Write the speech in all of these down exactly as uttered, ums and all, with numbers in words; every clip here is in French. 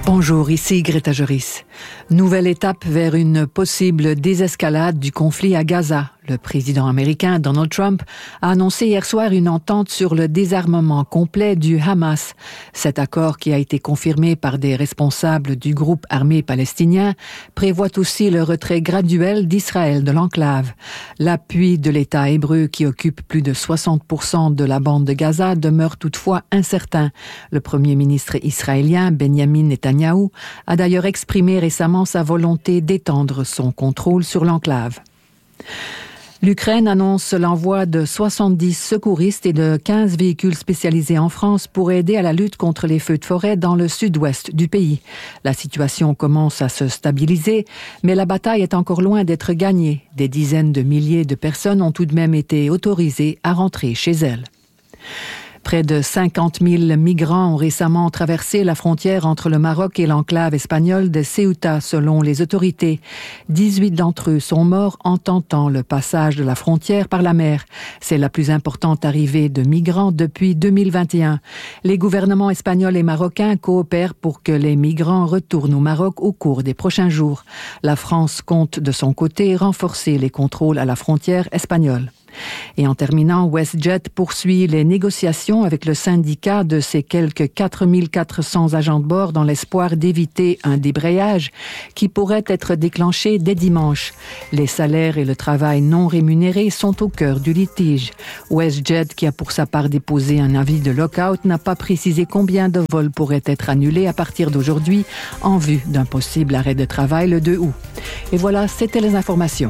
Bonjour, ici Greta Joris. Nouvelle étape vers une possible désescalade du conflit à Gaza. Le président américain Donald Trump a annoncé hier soir une entente sur le désarmement complet du Hamas. Cet accord, qui a été confirmé par des responsables du groupe armé palestinien, prévoit aussi le retrait graduel d'Israël de l'enclave. L'appui de l'État hébreu, qui occupe plus de soixante pour cent de la bande de Gaza, demeure toutefois incertain. Le premier ministre israélien Benjamin Netanyahou a d'ailleurs exprimé récemment sa volonté d'étendre son contrôle sur l'enclave. L'Ukraine annonce l'envoi de soixante-dix secouristes et de quinze véhicules spécialisés en France pour aider à la lutte contre les feux de forêt dans le sud-ouest du pays. La situation commence à se stabiliser, mais la bataille est encore loin d'être gagnée. Des dizaines de milliers de personnes ont tout de même été autorisées à rentrer chez elles. Près de cinquante mille migrants ont récemment traversé la frontière entre le Maroc et l'enclave espagnole de Ceuta, selon les autorités. dix-huit d'entre eux sont morts en tentant le passage de la frontière par la mer. C'est la plus importante arrivée de migrants depuis deux mille vingt et un. Les gouvernements espagnols et marocains coopèrent pour que les migrants retournent au Maroc au cours des prochains jours. La France compte de son côté renforcer les contrôles à la frontière espagnole. Et en terminant, WestJet poursuit les négociations avec le syndicat de ses quelques quatre mille quatre cents agents de bord dans l'espoir d'éviter un débrayage qui pourrait être déclenché dès dimanche. Les salaires et le travail non rémunéré sont au cœur du litige. WestJet, qui a pour sa part déposé un avis de lock-out, n'a pas précisé combien de vols pourraient être annulés à partir d'aujourd'hui en vue d'un possible arrêt de travail le deux août. Et voilà, c'était les informations.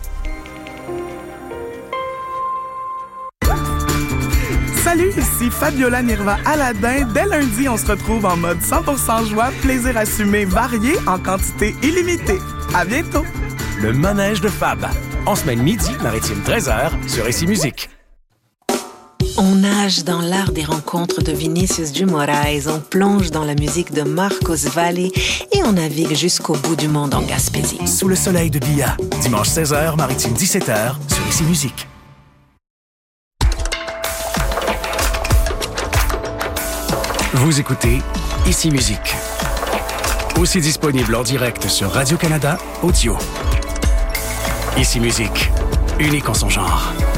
Salut, ici Fabiola Nirva Aladin. Dès lundi, on se retrouve en mode cent pour cent joie, plaisir assumé, varié, en quantité illimitée. À bientôt! Le manège de Fab. En semaine midi, maritime treize heures, sur Ici Musique. On nage dans l'art des rencontres de Vinicius de Moraes, on plonge dans la musique de Marcos Valle et on navigue jusqu'au bout du monde en Gaspésie. Sous le soleil de Bia, dimanche seize heures, maritime dix-sept heures, sur Ici Musique. Vous écoutez Ici Musique. Aussi disponible en direct sur Radio-Canada Audio. Ici Musique, unique en son genre.